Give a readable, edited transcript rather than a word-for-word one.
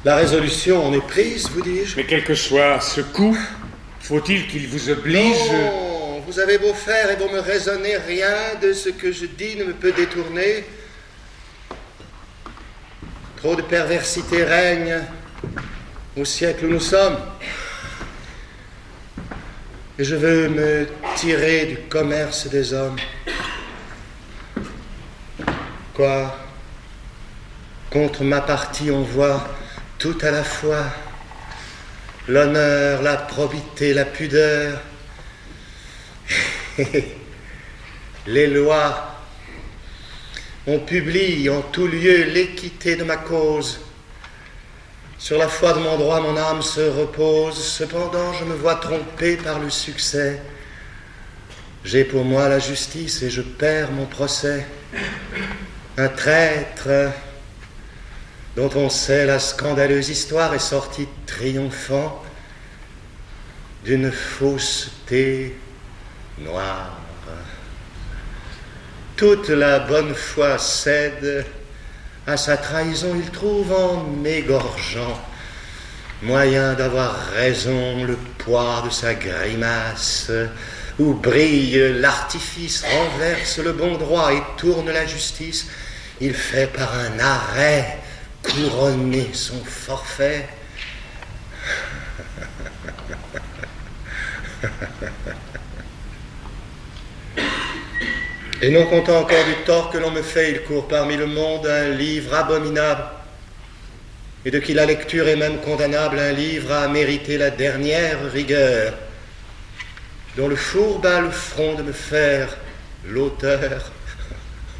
La résolution en est prise, vous dis-je. Mais quel que soit ce coup, faut-il qu'il vous oblige... Non, vous avez beau faire et beau me raisonner, rien de ce que je dis ne me peut détourner. Trop de perversité règne au siècle où nous sommes. Et je veux me tirer du commerce des hommes. Quoi? Contre ma partie, on voit tout à la fois l'honneur, la probité, la pudeur, les lois. On publie en tout lieu l'équité de ma cause. Sur la foi de mon droit, mon âme se repose. Cependant, je me vois trompé par le succès. J'ai pour moi la justice et je perds mon procès. Un traître dont on sait la scandaleuse histoire est sorti triomphant d'une fausseté noire. Toute la bonne foi cède à sa trahison. Il trouve en m'égorgeant moyen d'avoir raison, le poids de sa grimace, où brille l'artifice, renverse le bon droit et tourne la justice. Il fait par un arrêt couronner son forfait. Et non content encore du tort que l'on me fait, il court parmi le monde un livre abominable, et de qui la lecture est même condamnable, un livre à mériter la dernière rigueur, dont le fourbe a le front de me faire l'auteur.